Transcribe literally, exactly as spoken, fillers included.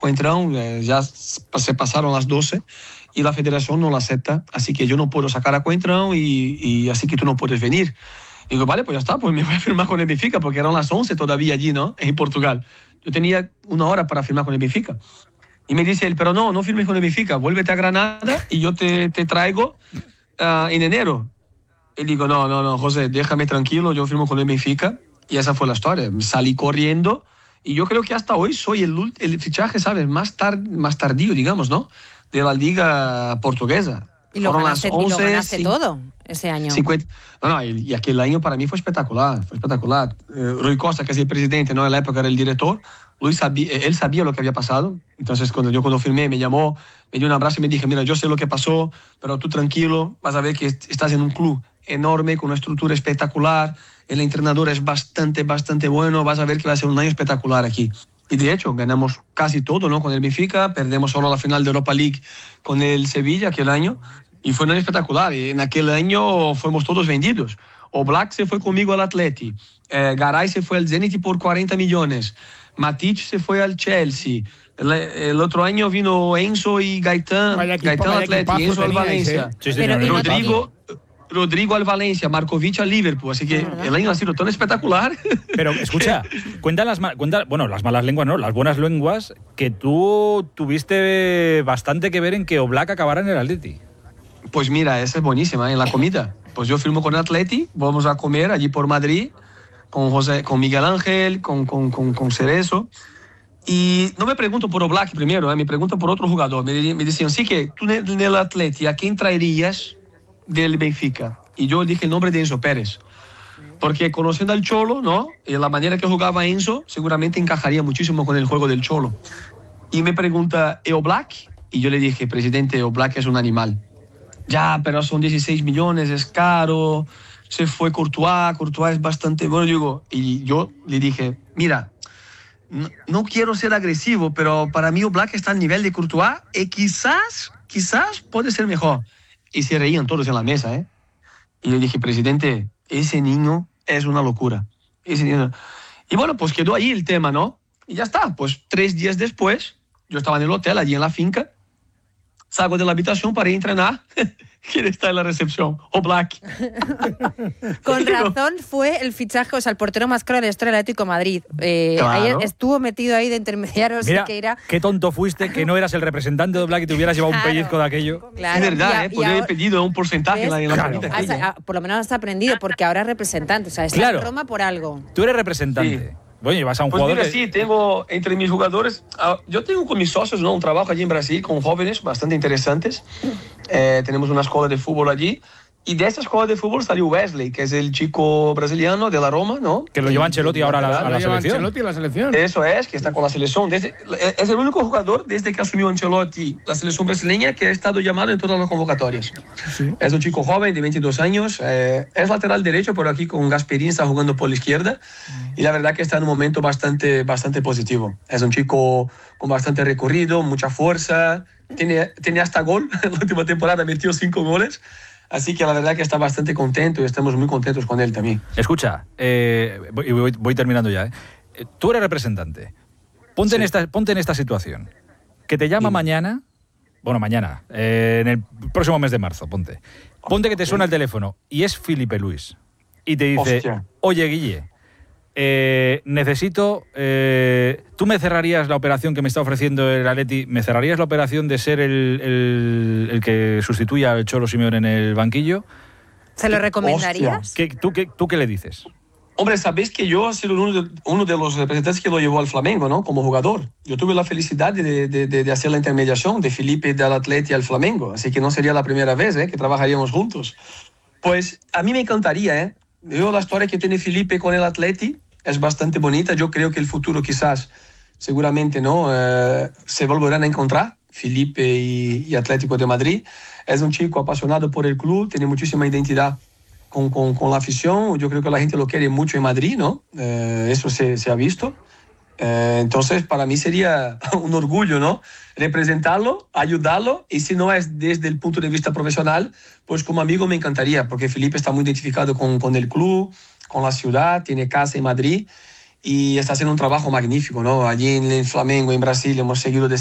Coentrão, eh, ya se pasaron las doce y la federación no lo acepta, así que yo no puedo sacar a Coentrão y, y así que tú no puedes venir. Y digo, vale, pues ya está, pues me voy a firmar con el Benfica, porque eran las once todavía allí, ¿no? En Portugal. Yo tenía una hora para firmar con el Benfica. Y me dice él, pero no, no firmes con el Benfica, vuélvete a Granada y yo te, te traigo uh, en enero. Y digo, no, no, no, José, déjame tranquilo, yo firmo con el Benfica. Y esa fue la historia. Salí corriendo y yo creo que hasta hoy soy el, el fichaje, ¿sabes? Más, tar, más tardío, digamos, ¿no? De la liga portuguesa. Y lo Fueron ganaste, las once, y lo ganaste sí, todo ese año. cincuenta, no, no, y, y aquel año para mí fue espectacular, fue espectacular. Eh, Rui Costa, que es el presidente, ¿no? En la época era el director, Luis sabía, él sabía lo que había pasado. Entonces, cuando yo cuando firmé, me llamó, me dio un abrazo y me dije, mira, yo sé lo que pasó, pero tú tranquilo, vas a ver que estás en un club enorme, con una estructura espectacular, el entrenador es bastante, bastante bueno, vas a ver que va a ser un año espectacular aquí. Y de hecho, ganamos casi todo, ¿no? Con el Benfica, perdemos solo la final de Europa League con el Sevilla aquel año, y fue un año espectacular. Y en aquel año fuimos todos vendidos. Oblak se fue conmigo al Atleti, eh, Garay se fue al Zenit por cuarenta millones, Matic se fue al Chelsea, el, el otro año vino Enzo y Gaitán, Gaitán al Atleti, Enzo al Valencia, ¿eh? Sí, sí, Pero, no, no, Rodrigo... Rodrigo al Valencia, Markovic al Liverpool, así que el año ha sido tan espectacular. Pero escucha, cuenta las, cuenta, bueno, las malas lenguas, no, las buenas lenguas, que tú tuviste bastante que ver en que Oblak acabara en el Atleti. Pues mira, esa es buenísima, ¿eh? En la comida. Pues yo firmo con el Atleti, vamos a comer allí por Madrid, con, José, con Miguel Ángel, con, con, con, con Cerezo. Y no me pregunto por Oblak primero, ¿eh? Me pregunto por otro jugador. Me, me decían, sí que tú en el Atleti, ¿a quién traerías del Benfica? Y yo dije el nombre de Enzo Pérez, porque conociendo al Cholo, ¿no? Y la manera que jugaba Enzo, seguramente encajaría muchísimo con el juego del Cholo. Y me pregunta, ¿e Oblak? Y yo le dije, presidente, Oblak es un animal. Ya, pero son dieciséis millones, es caro, se fue Courtois, Courtois es bastante bueno. Digo, y yo le dije, mira, no, no quiero ser agresivo, pero para mí Oblak está al nivel de Courtois y quizás, quizás puede ser mejor. Y se reían todos en la mesa, ¿eh? Y le dije, presidente, ese niño es una locura. Ese niño... Y bueno, pues quedó ahí el tema, ¿no? Y ya está. Pues tres días después, yo estaba en el hotel, allí en la finca, salgo de la habitación para ir a entrenar. ¿Quién está en la recepción? Oblak. Con razón fue el fichaje, o sea, el portero más caro de la historia del Atlético de Madrid. Eh, Claro. Ayer estuvo metido ahí de intermediario, Mira, Sequeira. qué tonto fuiste que no eras el representante de Oblak y te hubieras llevado Claro. un pellizco de aquello. Claro, Es verdad, y a- ¿eh? y Pues yo he ahora- pedido un porcentaje en la, en la Claro. comida Has- aquella. a- por lo menos has aprendido, porque ahora es representante. O sea, está Claro. en Roma por algo. Tú eres representante. Sí. Bueno, y vas a un Pues jugador mira, que- sí, tengo entre mis jugadores, ah, yo tengo con mis socios, ¿no? Un trabajo allí en Brasil con jóvenes bastante interesantes. Eh, tenemos una escuela de fútbol allí. Y de esa escuela de fútbol salió Wesley, que es el chico brasiliano de la Roma, ¿no? que lo lleva Ancelotti ahora a la, a la Lo lleva selección. Ancelotti a la selección. Eso es, que está con la selección. Desde, es el único jugador desde que asumió Ancelotti la selección brasileña que ha estado llamado en todas las convocatorias. Sí. Es un chico joven de veintidós años, eh, es lateral derecho, pero aquí con Gasperini está jugando por la izquierda y la verdad que está en un momento bastante, bastante positivo. Es un chico con bastante recorrido, mucha fuerza, tiene, tiene hasta gol, en la última temporada metió cinco goles, así que la verdad que está bastante contento y estamos muy contentos con él también. Escucha, eh, voy, voy- voy terminando ya. ¿eh? Eh, Tú eres representante. Ponte, en Sí. esta, ponte en esta situación. Que te llama Dime. mañana, bueno, mañana, eh, en el próximo mes de marzo, ponte. Ponte que te suena el teléfono y es Filipe Luis. Y te dice, Hostia. oye, Guille, eh, necesito... eh, ¿Tú me cerrarías la operación que me está ofreciendo el Atleti? ¿Me cerrarías la operación de ser el, el- el que sustituya al Cholo Simeone en el banquillo? ¿Se lo recomendarías? ¿Qué, tú, qué, ¿Tú qué le dices? Hombre, sabéis que yo he sido uno de, uno de los representantes que lo llevó al Flamengo, ¿no? Como jugador. Yo tuve la felicidad de, de, de, de hacer la intermediación de Felipe del Atleti al Flamengo, así que no sería la primera vez, ¿eh? Que trabajaríamos juntos. Pues a mí me encantaría, ¿eh? Yo la historia que tiene Felipe con el Atleti es bastante bonita. Yo creo que el futuro quizás, seguramente, ¿no? Eh, se volverán a encontrar, Felipe y, y Atlético de Madrid. Es un chico apasionado por el club, tiene muchísima identidad con, con, con la afición. Yo creo que la gente lo quiere mucho en Madrid, ¿no? Eh, eso se, se ha visto. Eh, entonces, para mí sería un orgullo, ¿no? Representarlo, ayudarlo, y si no es desde el punto de vista profesional, pues como amigo me encantaría, porque Felipe está muy identificado con, con el club, con la ciudad, tiene casa en Madrid, y está haciendo un trabajo magnífico, ¿no? Allí en el Flamengo, en Brasil, hemos seguido de